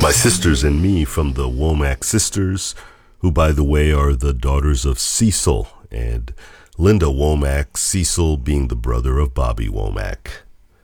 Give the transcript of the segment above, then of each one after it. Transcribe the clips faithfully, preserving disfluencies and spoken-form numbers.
My Sisters and Me from the Womack Sisters, who, by the way, are the daughters of Cecil and Linda Womack, Cecil being the brother of Bobby Womack.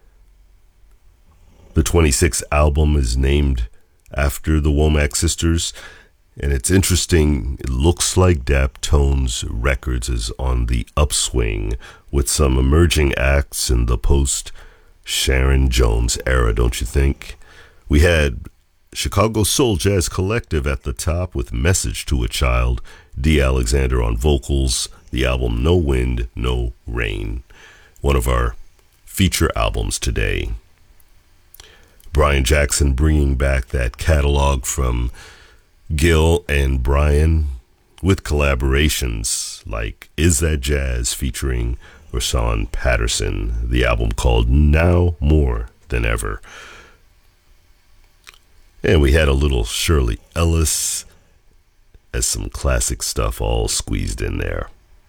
The twenty-sixth album is named after the Womack Sisters, and it's interesting. It looks like Daptones Records is on the upswing with some emerging acts in the post-Sharon Jones era, don't you think? We had Chicago Soul Jazz Collective at the top with Message to a Child, Dee Alexander on vocals, the album No Wind, No Rain, one of our feature albums today. Brian Jackson bringing back that catalog from Gil and Brian with collaborations like Is That Jazz featuring Rashawn Patterson, the album called Now More Than Ever. And we had a little Shirley Ellis as some classic stuff all squeezed in there.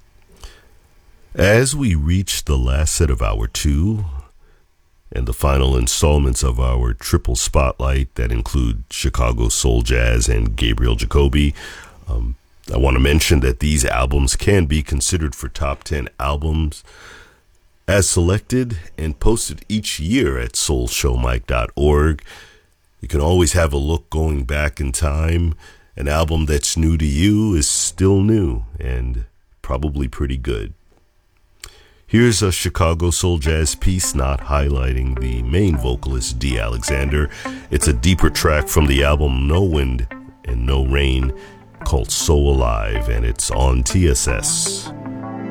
As we reach the last set of hour two and the final installments of our triple spotlight that include Chicago Soul Jazz and Gabriel Jacoby, um, I want to mention that these albums can be considered for top ten albums as selected and posted each year at soul show mike dot org. You can always have a look going back in time. An album that's new to you is still new and probably pretty good. Here's a Chicago Soul Jazz piece not highlighting the main vocalist, Dee Alexander. It's a deeper track from the album No Wind and No Rain called So Alive, and it's on T S S.